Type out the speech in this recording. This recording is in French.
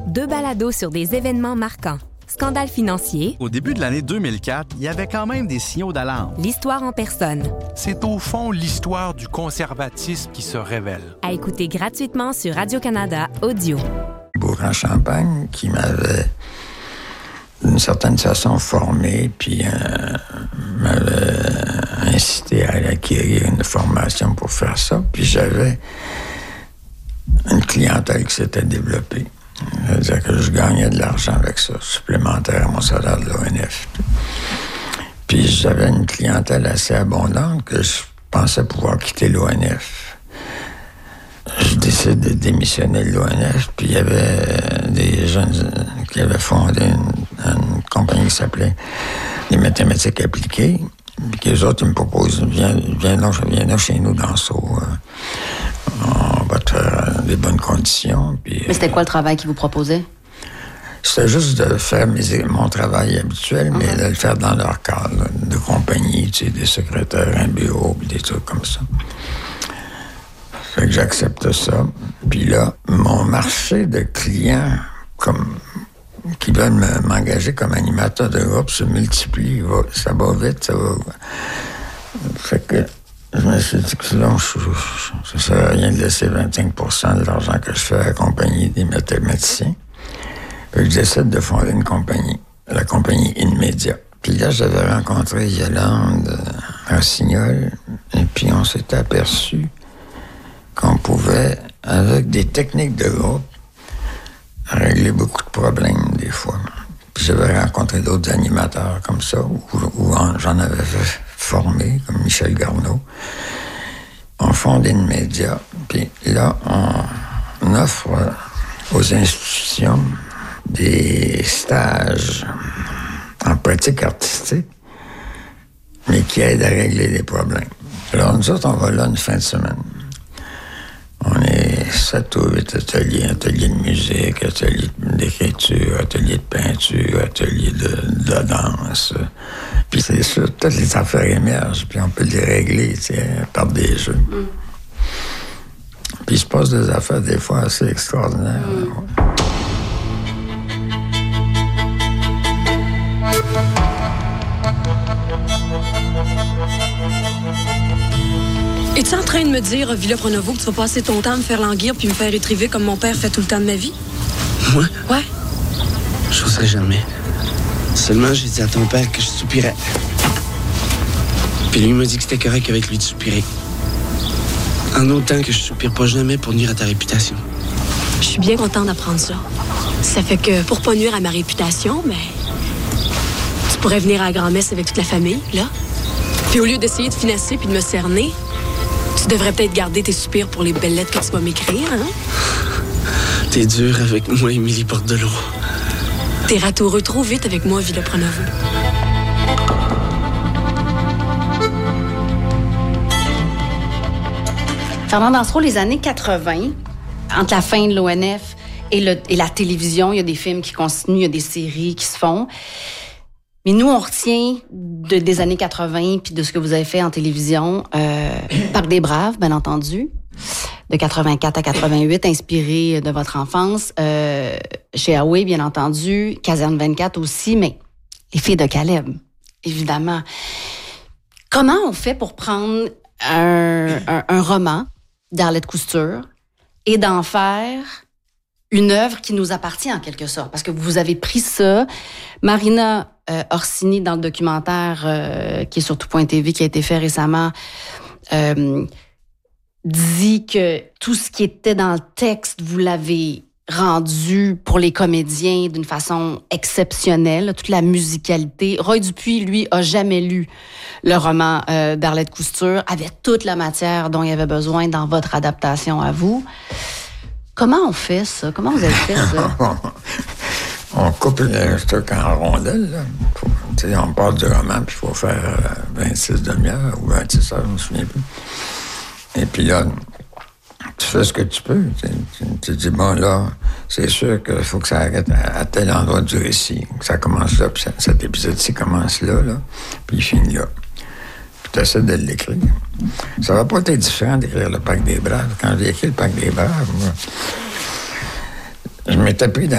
2 balados sur des événements marquants. Scandale financier. Au début de l'année 2004, il y avait quand même des signaux d'alarme. L'histoire en personne. C'est au fond l'histoire du conservatisme qui se révèle. À écouter gratuitement sur Radio-Canada Audio. Bourg-en-Champagne qui m'avait d'une certaine façon formé, puis m'avait incité à acquérir une formation pour faire ça. Puis j'avais une clientèle qui s'était développée. C'est-à-dire que je gagnais de l'argent avec ça, supplémentaire à mon salaire de l'ONF. Puis j'avais une clientèle assez abondante que je pensais pouvoir quitter l'ONF. Je décide de démissionner de l'ONF, puis il y avait des jeunes qui avaient fondé une compagnie qui s'appelait les mathématiques appliquées, puis qu'eux autres, ils me proposent, viens là chez nous dans Sceaux. On va te faire des bonnes conditions. Puis, mais c'était quoi le travail qu'ils vous proposaient? C'était juste de faire mon travail habituel, mais de le faire dans leur cadre de compagnie, tu sais, des secrétaires, un bureau, puis des trucs comme ça. Fait que j'accepte ça. Puis là, mon marché de clients qui veulent m'engager comme animateur de groupe se multiplie. Ça va vite, ça va. Fait que je me suis dit que sinon, ça ne sert à rien de laisser 25% de l'argent que je fais à la compagnie des mathématiciens. Fait que j'essaie de fonder une compagnie, la compagnie InMedia. Puis là, j'avais rencontré Yolande Rossignol, et puis on s'était aperçu qu'on pouvait, avec des techniques de groupe, régler beaucoup de problèmes, des fois. Puis j'avais rencontré d'autres animateurs comme ça, où j'en avais formé, comme Michel Garneau. On fonde InMedia, puis là, on offre aux institutions des stages en pratique artistique, mais qui aident à régler des problèmes. Alors, nous autres, on va là une fin de semaine. On est 7 ou 8 ateliers, atelier de musique, atelier d'écriture, atelier de peinture, atelier de danse. Puis c'est sûr, toutes les affaires émergent, puis on peut les régler, tu sais, par des jeux. Puis il se passe des affaires, des fois, assez extraordinaires. Es-tu en train de me dire, Villa Pronovo, que tu vas passer ton temps à me faire languir puis me faire étriver comme mon père fait tout le temps de ma vie? Moi? Ouais. J'oserais jamais. Seulement, j'ai dit à ton père que je soupirais. Puis lui m'a dit que c'était correct avec lui de soupirer. En autant que je soupire pas jamais pour nuire à ta réputation. Je suis bien contente d'apprendre ça. Ça fait que, pour pas nuire à ma réputation, mais tu pourrais venir à la grand-messe avec toute la famille, là. Puis au lieu d'essayer de financer puis de me cerner, tu devrais peut-être garder tes soupirs pour les belles lettres que tu vas m'écrire, hein? T'es dur avec moi, Émilie Bordelot. T'es ratoureux trop vite avec moi, Villa Pronovo. Fernand Dansereau, les années 80, entre la fin de l'ONF et la télévision, il y a des films qui continuent, il y a des séries qui se font. Mais nous, on retient des années 80 puis de ce que vous avez fait en télévision, Parc des Braves, bien entendu, de 84 à 88, inspiré de votre enfance, chez Huawei, bien entendu, Caserne 24 aussi, mais Les Filles de Caleb, évidemment. Comment on fait pour prendre un roman d'Arlette Couture et d'en faire une œuvre qui nous appartient en quelque sorte? Parce que vous avez pris ça. Marina Orsini, dans le documentaire qui est sur tout.tv, qui a été fait récemment, dit que tout ce qui était dans le texte, vous l'avez rendu pour les comédiens d'une façon exceptionnelle, toute la musicalité. Roy Dupuis, lui, a jamais lu le roman d'Arlette Couture, avait toute la matière dont il avait besoin dans votre adaptation à vous. Comment on fait ça? Comment vous avez fait ça? On coupe le truc en rondelles, là. On part du roman, puis il faut faire 26 demi-heures ou 26 heures, je me souviens plus. Et puis là, tu fais ce que tu peux. Tu dis, bon, là, c'est sûr qu'il faut que ça arrête à tel endroit du récit. Que ça commence là, puis cet épisode-ci commence là, puis il finit là. Puis tu essaies de l'écrire. Ça va pas être différent d'écrire le Parc des Braves. Quand j'ai écrit le Parc des Braves, moi, je m'étais pris dans